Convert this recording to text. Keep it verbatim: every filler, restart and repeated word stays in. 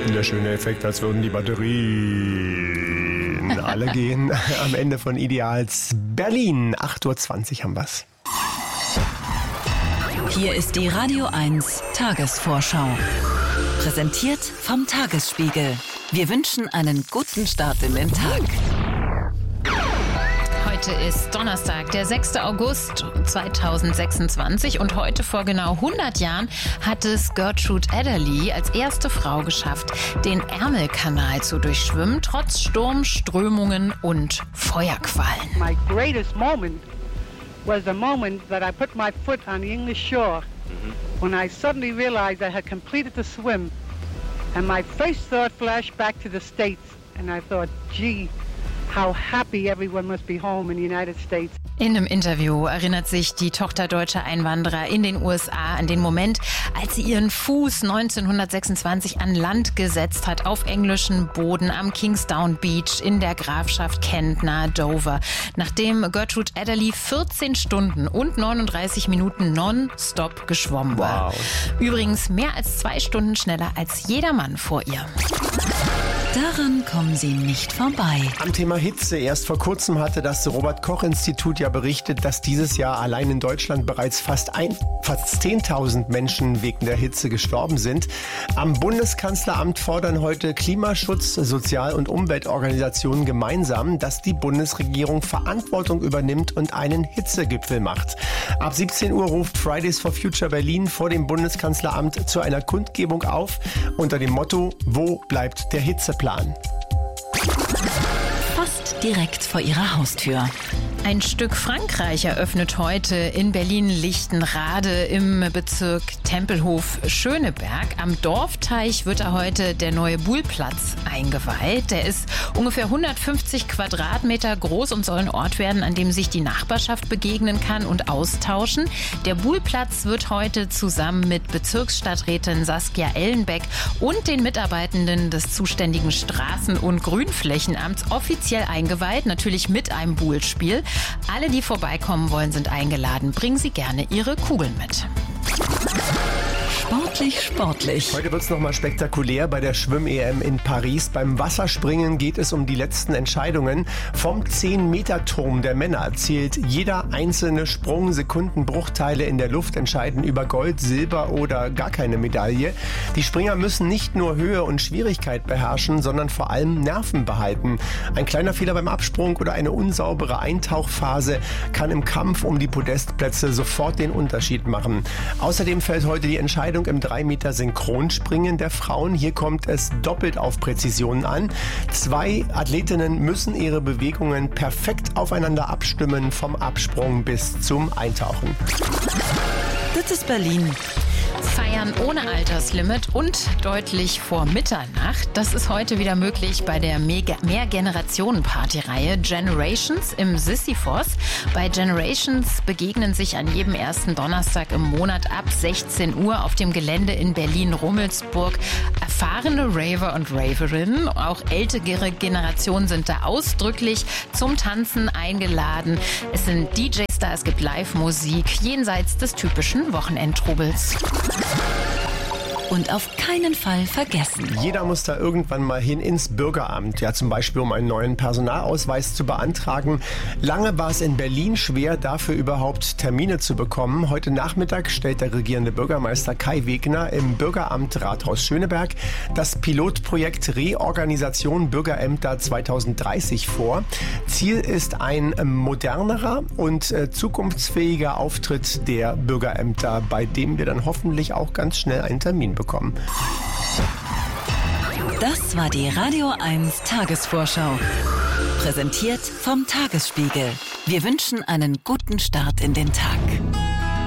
Der schöne Effekt, als würden die Batterien alle gehen. Am Ende von Ideals Berlin. acht Uhr zwanzig haben wir's. Hier ist die Radio eins Tagesvorschau. Präsentiert vom Tagesspiegel. Wir wünschen einen guten Start in den Tag. Heute ist Donnerstag, der sechster August zweitausendsechsundzwanzig und heute vor genau hundert Jahren hat es Gertrude Adderley als erste Frau geschafft, den Ärmelkanal zu durchschwimmen, trotz Sturm, Strömungen und Feuerquallen. My greatest moment was the moment that I put my foot on the English shore when I suddenly realized I had completed the swim and my first thought flashed back to the States and I thought, gee, how happy everyone must be home in the United States. In einem Interview erinnert sich die Tochter deutscher Einwanderer in den U S A an den Moment, als sie ihren Fuß neunzehnhundertsechsundzwanzig an Land gesetzt hat, auf englischem Boden am Kingsdown Beach in der Grafschaft Kent nahe Dover, nachdem Gertrude Adderley vierzehn Stunden und neununddreißig Minuten nonstop geschwommen war. Wow. Übrigens mehr als zwei Stunden schneller als jeder Mann vor ihr. Daran kommen Sie nicht vorbei. Am Thema Hitze. Erst vor kurzem hatte das Robert-Koch-Institut ja berichtet, dass dieses Jahr allein in Deutschland bereits fast, ein, fast zehntausend Menschen wegen der Hitze gestorben sind. Am Bundeskanzleramt fordern heute Klimaschutz-, Sozial- und Umweltorganisationen gemeinsam, dass die Bundesregierung Verantwortung übernimmt und einen Hitzegipfel macht. Ab siebzehn Uhr ruft Fridays for Future Berlin vor dem Bundeskanzleramt zu einer Kundgebung auf unter dem Motto: Wo bleibt der Hitzeplan? Fast direkt vor Ihrer Haustür. Ein Stück Frankreich eröffnet heute in Berlin-Lichtenrade im Bezirk Tempelhof-Schöneberg. Am Dorfteich wird da heute der neue Buhlplatz eingeweiht. Der ist ungefähr hundertfünfzig Quadratmeter groß und soll ein Ort werden, an dem sich die Nachbarschaft begegnen kann und austauschen. Der Buhlplatz wird heute zusammen mit Bezirksstadträtin Saskia Ellenbeck und den Mitarbeitenden des zuständigen Straßen- und Grünflächenamts offiziell eingeweiht, natürlich mit einem Buhlspiel. Alle, die vorbeikommen wollen, sind eingeladen. Bringen Sie gerne Ihre Kugeln mit. Sportlich, sportlich. Heute wird es nochmal spektakulär bei der Schwimm-E M in Paris. Beim Wasserspringen geht es um die letzten Entscheidungen. Vom zehn-Meter-Turm der Männer zählt jeder einzelne Sprung. Sekundenbruchteile in der Luft entscheiden über Gold, Silber oder gar keine Medaille. Die Springer müssen nicht nur Höhe und Schwierigkeit beherrschen, sondern vor allem Nerven behalten. Ein kleiner Fehler beim Absprung oder eine unsaubere Eintauchphase kann im Kampf um die Podestplätze sofort den Unterschied machen. Außerdem fällt heute die Entscheidung im drei Meter Synchronspringen der Frauen. Hier kommt es doppelt auf Präzision an. Zwei Athletinnen müssen ihre Bewegungen perfekt aufeinander abstimmen, vom Absprung bis zum Eintauchen. Das ist Berlin. Feiern ohne Alterslimit und deutlich vor Mitternacht. Das ist heute wieder möglich bei der Mehrgenerationen-Party-Reihe Generations im Sisyphos. Bei Generations begegnen sich an jedem ersten Donnerstag im Monat ab sechzehn Uhr auf dem Gelände in Berlin-Rummelsburg erfahrene Raver und Raverinnen. Auch ältere Generationen sind da ausdrücklich zum Tanzen eingeladen. Es sind D Js da, es gibt Live-Musik jenseits des typischen Wochenendtrubels. Und auf keinen Fall vergessen. Jeder muss da irgendwann mal hin ins Bürgeramt, ja zum Beispiel um einen neuen Personalausweis zu beantragen. Lange war es in Berlin schwer, dafür überhaupt Termine zu bekommen. Heute Nachmittag stellt der regierende Bürgermeister Kai Wegner im Bürgeramt Rathaus Schöneberg das Pilotprojekt Reorganisation Bürgerämter zweitausenddreißig vor. Ziel ist ein modernerer und äh, zukunftsfähiger Auftritt der Bürgerämter, bei dem wir dann hoffentlich auch ganz schnell einen Termin bekommen. bekommen. Das war die Radio eins Tagesvorschau. Präsentiert vom Tagesspiegel. Wir wünschen einen guten Start in den Tag.